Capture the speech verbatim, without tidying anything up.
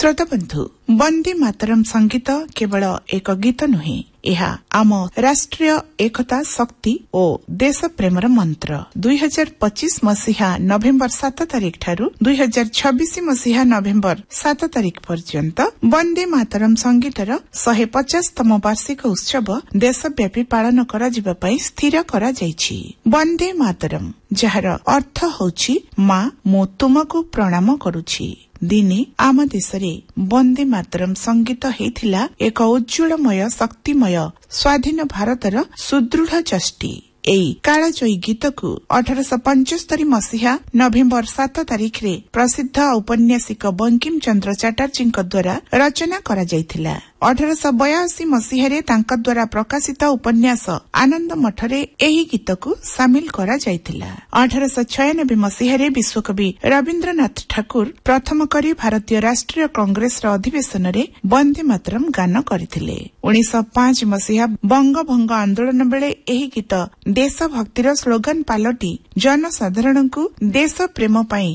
श्रोता बंधु वंदे मातरम संगीत केवल एक गीत नुहे, ଏହା ଆମ ରାଷ୍ଟ୍ରୀୟ ଏକତା ଶକ୍ତି ଓ ଦେଶ ପ୍ରେମର ମନ୍ତ୍ର। ଦୁଇ ହଜାର ପଚିଶ ମସିହା ନଭେମ୍ବର ସାତ ତାରିଖ ଠାରୁ ଦୁଇ ହଜାର ଛବିଶ ମସିହା ନଭେମ୍ବର ସାତ ତାରିଖ ପର୍ଯ୍ୟନ୍ତ ବନ୍ଦେ ମାତରମ ସଂଗୀତର ଶହେ ପଚାଶତମ ବାର୍ଷିକ ଉତ୍ସବ ଦେଶବ୍ୟାପୀ ପାଳନ କରାଯିବା ପାଇଁ ସ୍ଥିର କରାଯାଇଛି। ବନ୍ଦେ ମାତରମ, ଯାହାର ଅର୍ଥ ହେଉଛି ମା ମୁଁ ତୁମକୁ ପ୍ରଣାମ କରୁଛି। ଦିନେ ଆମ ଦେଶରେ ବନ୍ଦେ ମାତରମ ସଂଗୀତ ହେଇଥିଲା ଏକ ଉଜ୍ଜଳମୟ ଶକ୍ତିମୟ ସ୍ୱାଧୀନ ଭାରତର ସୁଦୃଢ ଚଷ୍ଟି। ଏହି କାଳଜୟୀ ଗୀତକୁ ଅଠରଶହ ପଞ୍ଚସ୍ତରୀ ମସିହା ନଭେମ୍ବର ସାତ ତାରିଖରେ ପ୍ରସିଦ୍ଧ ଔପନ୍ୟାସିକ ବଙ୍କିମ ଚନ୍ଦ୍ର ଚାଟାର୍ଜୀଙ୍କ ଦ୍ୱାରା ରଚନା କରାଯାଇଥିଲା। ଅଠରଶହ ବୟାଅଶୀ ମସିହାରେ ତାଙ୍କ ଦ୍ୱାରା ପ୍ରକାଶିତ ଉପନ୍ୟାସ ଆନନ୍ଦ ମଠରେ ଏହି ଗୀତକୁ ସାମିଲ କରାଯାଇଥିଲା। ଅଠରଶହ ଛୟାନବେ ମସିହାରେ ବିଶ୍ୱକବି ରବୀନ୍ଦ୍ରନାଥ ଠାକୁର ପ୍ରଥମ କରି ଭାରତୀୟ ରାଷ୍ଟ୍ରୀୟ କଂଗ୍ରେସର ଅଧିବେଶନରେ ବନ୍ଦେ ମାତରମ ଗାନ କରିଥିଲେ। ଉଣେଇଶହ ପାଞ୍ଚ ମସିହା ବଙ୍ଗଭଙ୍ଗ ଆନ୍ଦୋଳନ ବେଳେ ଏହି ଗୀତ ଦେଶଭକ୍ତିର ସ୍ଲୋଗାନ ପାଲଟି ଜନସାଧାରଣଙ୍କୁ ଦେଶ ପ୍ରେମ ପାଇଁ